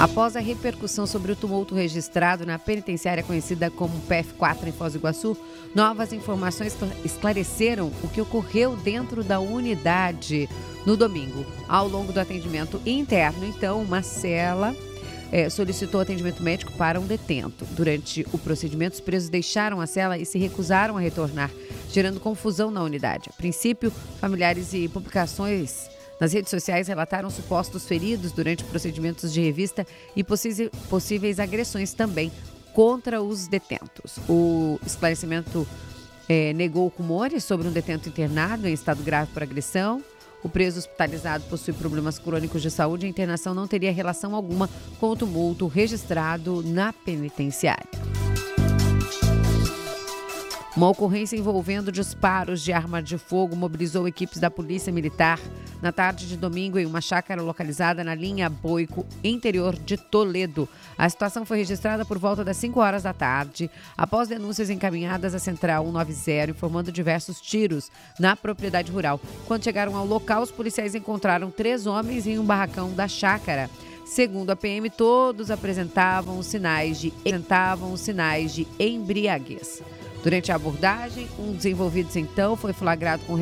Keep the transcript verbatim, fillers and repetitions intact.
Após a repercussão sobre o tumulto registrado na penitenciária conhecida como P F quatro em Foz do Iguaçu, novas informações esclareceram o que ocorreu dentro da unidade no domingo. Ao longo do atendimento interno, então, uma cela é, solicitou atendimento médico para um detento. Durante o procedimento, os presos deixaram a cela e se recusaram a retornar, gerando confusão na unidade. A princípio, familiares e publicações nas redes sociais relataram supostos feridos durante procedimentos de revista e possíveis agressões também contra os detentos. O esclarecimento é, negou rumores sobre um detento internado em estado grave por agressão. O preso hospitalizado possui problemas crônicos de saúde e a internação não teria relação alguma com o tumulto registrado na penitenciária. Uma ocorrência envolvendo disparos de arma de fogo mobilizou equipes da Polícia Militar na tarde de domingo em uma chácara localizada na linha Boico, interior de Toledo. A situação foi registrada por volta das cinco horas da tarde, após denúncias encaminhadas à Central cento e noventa, informando diversos tiros na propriedade rural. Quando chegaram ao local, os policiais encontraram três homens em um barracão da chácara. Segundo a P M, todos apresentavam os sinais de, apresentavam os sinais de embriaguez. Durante a abordagem, um dos envolvidos, então, foi flagrado com